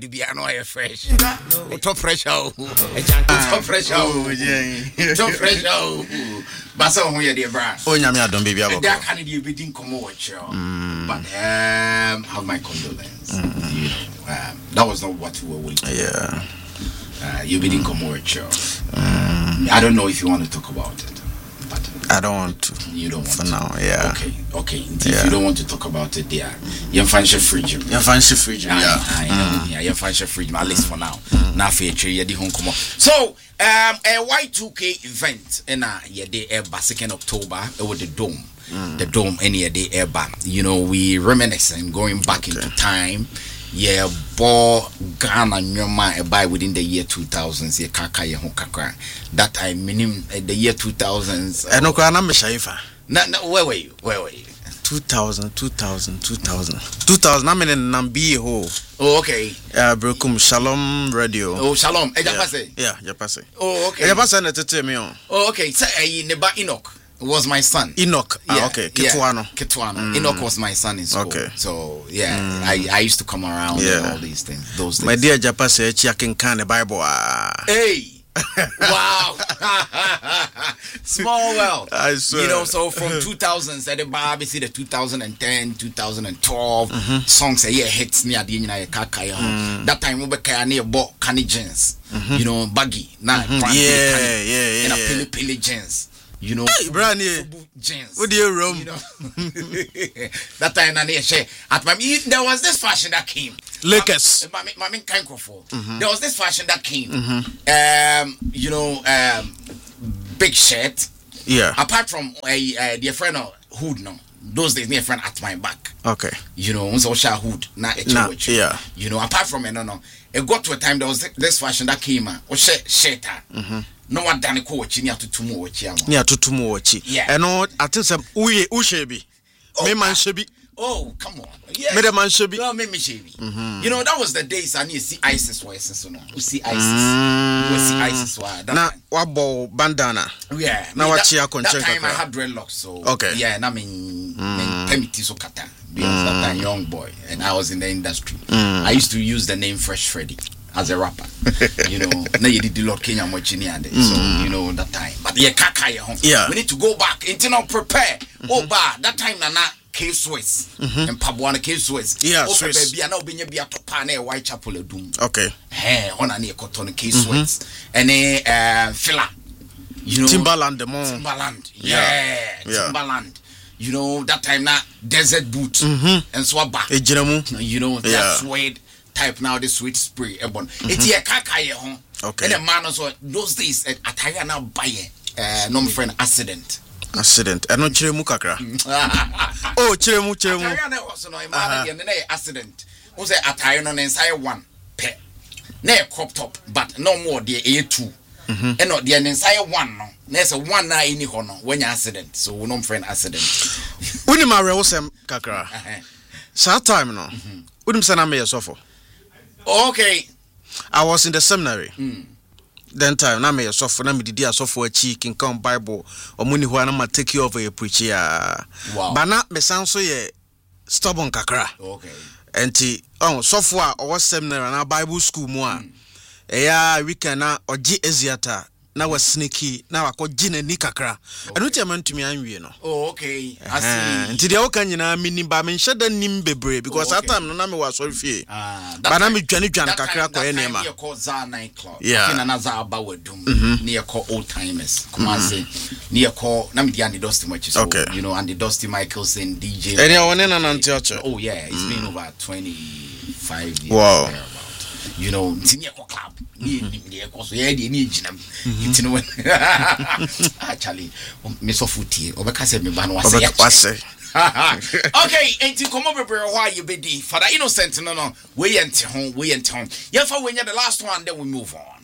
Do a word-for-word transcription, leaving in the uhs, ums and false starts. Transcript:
be an oil fresh. Top fresh out. Top fresh out. Top fresh out. But so who you dear brass? Oh, Yamia, don't be able. That can be a bit in commotion. But um, have my condolence. You know, um, that was not what we were waiting. Yeah. Uh, you be in commotion. Um, I don't know if you want to talk about it. I don't want to. You don't want for to. now, yeah. Okay, okay. If yeah. you don't want to talk about it, there, you're financial fridge. You're financial fridge, yeah. Yeah, yeah, you're financial fridge. At least for now. Now for your tree, you're the home come on. So, um, a Y two K event, and uh, yeah, the air second October, with the dome, mm. the dome, any day air back. You know, we reminiscing, going back okay. into time. Yeah, bo Ghana nyoma buy within the year two thousands. Yeah, kaka ye kakra. That I mean the year two thousands. I know kana me shaifa. Na na where were you? Where were you? two thousand, two thousand, two thousand. two thousand. I mean nambi ho. Oh, okay. Uh, brokum Shalom Radio. Oh, Shalom. E japase. Yeah, japase. Oh, okay. E japase na tete me on. Oh, okay. Say eh Neba Enoch was my son. Enoch. Yeah, ah, okay. Ketuano. Yeah, Ketuano. Mm. Enoch was my son in school. Okay. So yeah, mm. I I used to come around yeah. and all these things. Those things. My dear Japase, echi akenkan the Bible. Ah. Hey. Wow. Small world. I swear. You know, so from two thousands, at the obviously the two thousand ten, two thousand twelve mm-hmm. songs say yeah hits near the United Kaka. That time we were near bought canny jeans. Mm-hmm. You know, baggy. Now mm-hmm. yeah, yeah, yeah, and a yeah. pilly pilly jeans. You know, hey, brand new jeans. What do you room? You know, that time I share at my there was this fashion that came. Lakers. My my main kind of There was this fashion that came. Mm-hmm. Um, you know, um, big shirt. Yeah. Apart from a uh, uh, dear friend of hood, no. Those days, near friend at my back. Okay. You know, so share hood, not a nah, yeah. You know, apart from it, no, no. It got to a time there was this fashion that came. Or shirt, shirt. Mm-hmm. No one done a coach near to tumu watch. Near to tumu watch. Yeah. And all I think some uye ushebi. Me man shebi. Oh, come on. Yeah. Me the man shebi. No, me me shebi. You know, that was the days I need to see ISIS was so no. We see ISIS. Mm. We see ISIS was. Na wabo bandana. Yeah. Na wachi ya konchen. That time I had dreadlocks, so okay. Yeah, na mean mm. Temiti so kata. Because mm. that time young boy and I was in the industry. Mm. I used to use the name Fresh Freddy as a rapper. You know, na you did the Lord Kenya Mochini and so you know that time. But yeah, kaka ya home. Yeah. We need to go back. Until now prepare. Mm-hmm. Oh ba that time na na Cave Swiss mm-hmm. and Pabuana Cave Swiss. Yeah, oh, Swiss. Baby, I know being a bia topane Whitechapel Doom. Okay. Hey, on a cotton Cave Swiss and a uh, filler. You know, Timberland, the more Timberland. Yeah, yeah. Timberland. You know, that time now desert boots mm-hmm. and swap back. You know, that yeah. suede type now, the sweet spray. Mm-hmm. It's a kaka home. Okay. And the man also those days at Ataya now buy uh no friend accident. Accident. I know chiremu kakra. Oh, chiremu chiremu. Ataya also no imagine na accident. Who say Ataya no inside one pair. Na crop top, but no more the A two. Mm-hmm. And not the inside one no. There's a one na any hono when you accident. So we no friend accident. Uni ma rewosem kakra. Sa time no. Unim sana me yesofo. Okay. I was in the seminary. Mm. Then time na me yesofo na me didi asofo achi kin come Bible omuni ho na ma take you over a preacher. Wow. But na me san so ye stubborn kakra. Okay. Enti oh sofo a o seminary na Bible school mu a. Mm. Eya weekend na oji eziata na was sneaky na wako gina ni kakra anu ti amantumi anwie no. Oh okay. I see. Nti dia wo kan nyina mini ba me nheda nim bebre because that time no na me was sorry fie. Ah. Ba na me dwane dwane kakra ko ene ma. You call Za night club. Yeah. Na na za ba wadum. Near call old timers. Come on say. Near call na me di Andy Dusty matches. Okay. You know Andy Dusty Michelson D J. Any one na nantiache. Oh yeah, it's been over twenty-five years. Wow. You know, senior club. Ni ni so yeah di ni ginam. It no actually me so futi obeka say me ba no wase. Okay, enti komo bebre why you be di for the innocent no no we enti hon we enti hon. Yeah for when you the last one then we move on.